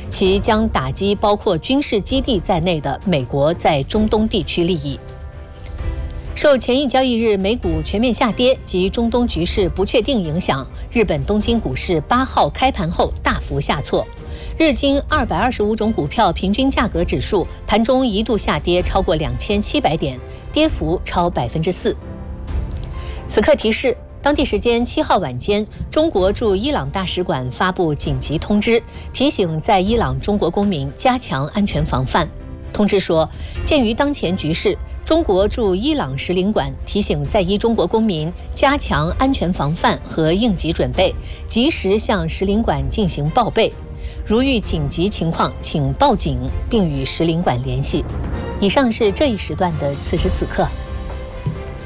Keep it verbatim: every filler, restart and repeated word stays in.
其将打击包括军事基地在内的美国在中东地区利益。受前一交易日美股全面下跌及中东局势不确定影响，日本东京股市八号开盘后大幅下挫，日经二百二十五种股票平均价格指数盘中一度下跌超过两千七百点，跌幅超百分之四。此刻提示，当地时间七号晚间，中国驻伊朗大使馆发布紧急通知，提醒在伊朗中国公民加强安全防范。通知说，鉴于当前局势，中国驻伊朗使领馆提醒在伊中国公民加强安全防范和应急准备，及时向使领馆进行报备。如遇紧急情况，请报警并与使领馆联系。以上是这一时段的此时此刻。